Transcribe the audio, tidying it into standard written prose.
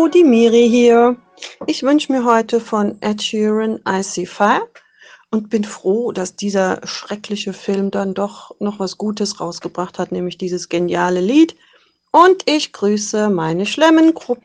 Hallo, die Miri hier. Ich wünsche mir heute von Ed Sheeran I See Fire und bin froh, dass dieser schreckliche Film dann doch noch was Gutes rausgebracht hat, nämlich dieses geniale Lied. Und ich grüße meine Schlemmengruppe.